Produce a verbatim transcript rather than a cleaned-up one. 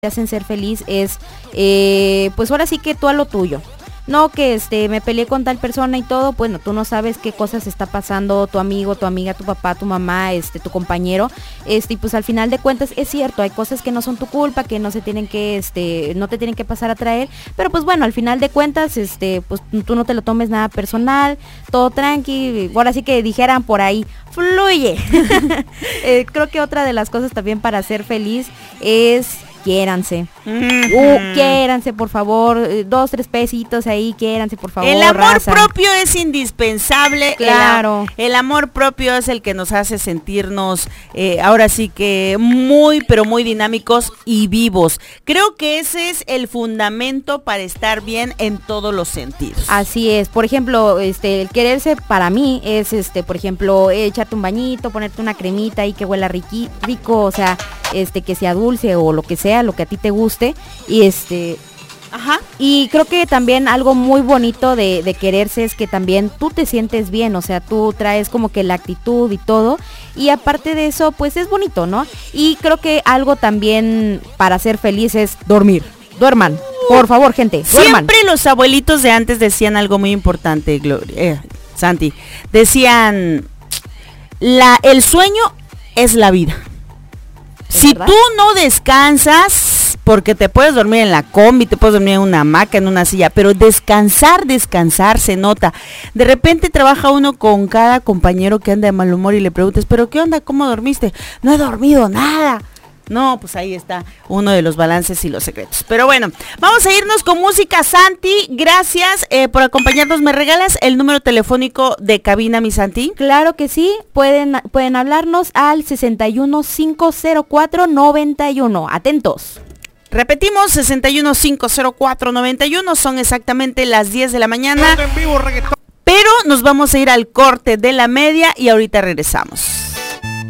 te hacen ser feliz es, eh, pues ahora sí que tú a lo tuyo. No que este me peleé con tal persona y todo, bueno, tú no sabes qué cosas está pasando tu amigo, tu amiga, tu papá, tu mamá, este, tu compañero, este, y pues al final de cuentas es cierto, hay cosas que no son tu culpa, que no se tienen que, este, no te tienen que pasar a traer, pero pues bueno, al final de cuentas, este, pues tú no te lo tomes nada personal, todo tranqui, ahora sí que dijeran por ahí, fluye. eh, creo que otra de las cosas también para ser feliz es quiéranse. Mm-hmm. Uh, quiéranse, por favor. Eh, dos, tres pesitos ahí, quiéranse, por favor. El amor raza. propio es indispensable. Claro. El, el amor propio es el que nos hace sentirnos, eh, ahora sí que muy, pero muy dinámicos y vivos. Creo que ese es el fundamento para estar bien en todos los sentidos. Así es. Por ejemplo, este, el quererse para mí es, este, por ejemplo, echarte un bañito, ponerte una cremita ahí que huela riqui, rico, o sea, este, que sea dulce o lo que sea, lo que a ti te guste. Y este ajá y creo que también algo muy bonito de, de quererse es que también tú te sientes bien, o sea, tú traes como que la actitud y todo, y aparte de eso pues es bonito, ¿no? Y creo que algo también para ser feliz es dormir. Duerman, por favor, gente, duerman. Siempre los abuelitos de antes decían algo muy importante, Gloria, eh, Santi, decían la, el sueño es la vida. Si ¿verdad? Tú no descansas, porque te puedes dormir en la combi, te puedes dormir en una hamaca, en una silla, pero descansar, descansar se nota. De repente trabaja uno con cada compañero que anda de mal humor y le preguntas, ¿pero qué onda? ¿Cómo dormiste? No he dormido nada. No, pues ahí está uno de los balances y los secretos. Pero bueno, vamos a irnos con música, Santi. Gracias eh, por acompañarnos. ¿Me regalas el número telefónico de cabina, mi Santi? Claro que sí, pueden, pueden hablarnos al sesenta y uno, cinco cero cuatro, noventa y uno. Atentos. Repetimos, sesenta y uno, cinco cero cuatro, noventa y uno. Son exactamente las diez de la mañana. Pero nos vamos a ir al corte de la media y ahorita regresamos.